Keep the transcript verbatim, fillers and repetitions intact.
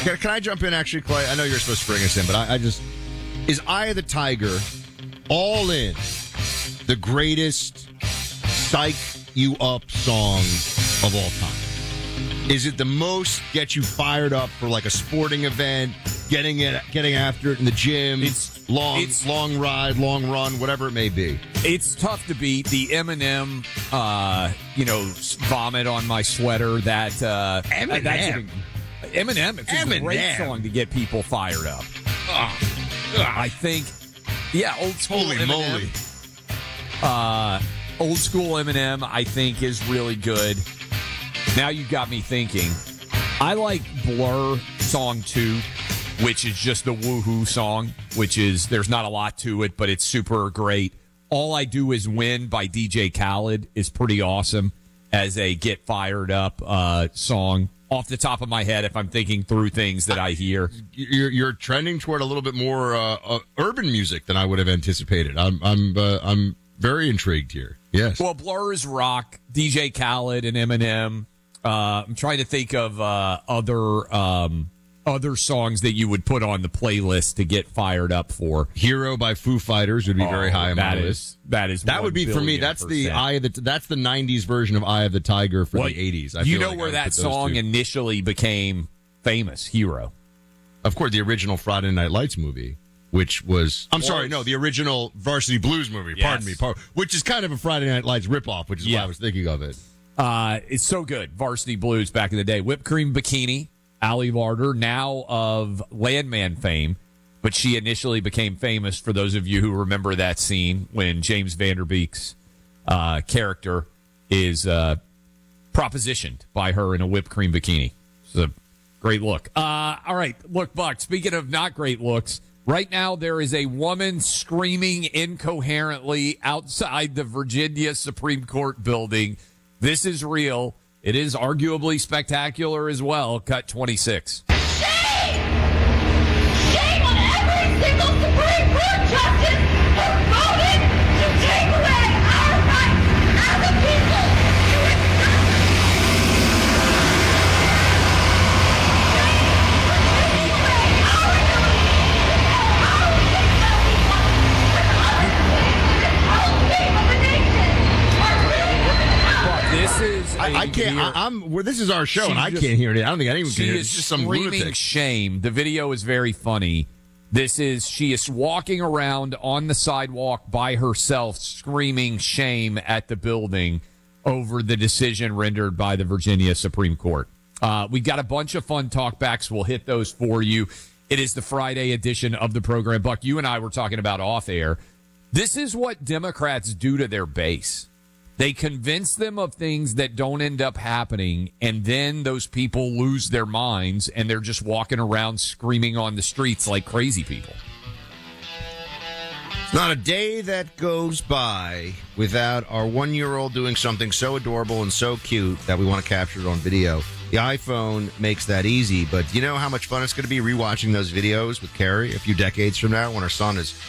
Can, can I jump in, actually, Clay? I know you're supposed to bring us in, but I, I just... Is Eye of the Tiger, All In, the greatest psych you up song of all time? Is it the most get you fired up for like a sporting event, getting it, getting after it in the gym, it's, long, it's, long ride, long run, whatever it may be? It's tough to beat. The Eminem, uh, you know, vomit on my sweater. That uh, Eminem, that's an, Eminem. It's a Eminem. great song to get people fired up. Ugh. Ugh. I think, yeah, old school Holy Eminem. moly. Uh, old school Eminem, I think, is really good. Now you got me thinking. I like Blur song two, which is just the woohoo song, which is, there's not a lot to it, but it's super great. All I Do Is Win by D J Khaled is pretty awesome as a get fired up uh, song. Off the top of my head, if I'm thinking through things that I hear. You're, you're trending toward a little bit more uh, uh, urban music than I would have anticipated. I'm I'm uh, I'm very intrigued here. Yes. Well, Blur is rock, D J Khaled and Eminem. Uh, I'm trying to think of uh, other um, other songs that you would put on the playlist to get fired up for. Hero by Foo Fighters would be oh, very high on my is, list. That is that would be for me. That's the eye of the that's the nineties version of Eye of the Tiger for well, the eighties. I you feel know like where that song two. initially became famous? Hero. Of course, the original Friday Night Lights movie, which was I'm was. sorry, no, the original Varsity Blues movie. Yes. Pardon me, par- which is kind of a Friday Night Lights ripoff, which is yeah. why I was thinking of it. Uh, it's so good. Varsity Blues back in the day. Whipped Cream Bikini. Ali Larter, now of Landman fame, but she initially became famous, for those of you who remember that scene when James Van Der Beek's uh, character is uh, propositioned by her in a whipped cream bikini. It's a great look. Uh, all right, look, Buck, speaking of not great looks, right now there is a woman screaming incoherently outside the Virginia Supreme Court building. This is real. It is arguably spectacular as well. Cut twenty-six. Shame! Shame on every single Supreme Court justice who voted to take away our rights as a people to express. Shame for taking away our ability to tell our six million people with understanding this whole theme of the nation are really living out. This is a I, I can't. video- I, I'm. Well, this is our show, She and I just- can't hear it. I don't think anyone can She hear it. is It's just some screaming lunatic. shame. The video is very funny. This is, she is walking around on the sidewalk by herself, screaming shame at the building over the decision rendered by the Virginia Supreme Court. Uh, we got a bunch of fun talkbacks. We'll hit those for you. It is the Friday edition of the program. Buck, you and I were talking about off air. This is what Democrats do to their base. They convince them of things that don't end up happening, and then those people lose their minds, and they're just walking around screaming on the streets like crazy people. It's not a day that goes by without our one-year-old doing something so adorable and so cute that we want to capture it on video. The iPhone makes that easy, but you know how much fun it's going to be rewatching those videos with Carrie a few decades from now when our son is